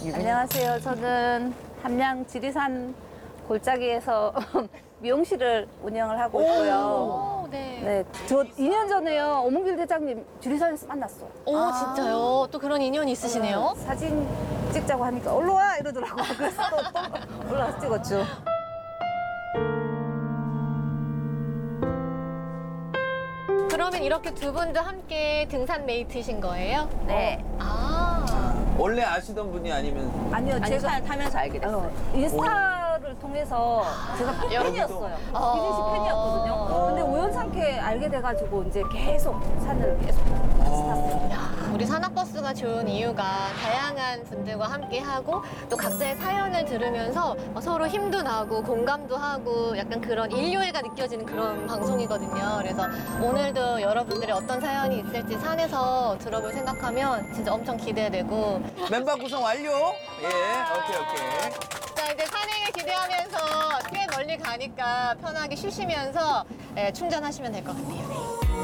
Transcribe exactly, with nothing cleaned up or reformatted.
안녕하세요. 저는 함양 지리산 골짜기에서 미용실을 운영을 하고 있고요. 오, 네. 네, 저 이 년 전에요. 오문길 대장님 지리산에서 만났어요. 오, 진짜요? 또 그런 인연이 있으시네요? 사진 찍자고 하니까 올라와 이러더라고요. 그래서 또, 또 올라와서 찍었죠. 그러면 이렇게 두 분도 함께 등산 메이트이신 거예요? 네. 아. 원래 아시던 분이 아니면 아니요, 아니, 제가 차 타면서 알게 됐어요. 어, 인스타를 통해서 제가 팬이었어요. 어. 비진 씨 팬이었거든요. 근데 우연찮게 알게 돼가지고 이제 계속 산을 계속 탔어요. 야, 우리 산악버스가 좋은 이유가 다양한 분들과 함께하고 또 각자의 사연을 들으면서 서로 힘도 나고 공감도 하고 약간 그런 인류애가 느껴지는 그런 방송이거든요. 그래서 오늘도 여러분들의 어떤 사연이 있을지 산에서 들어볼 생각하면 진짜 엄청 기대되고 멤버 구성 완료? 예, 오케이, 오케이. 자 이제 산행을 기대하면서 꽤 멀리 가니까 편하게 쉬시면서 예, 충전하시면 될 것 같아요.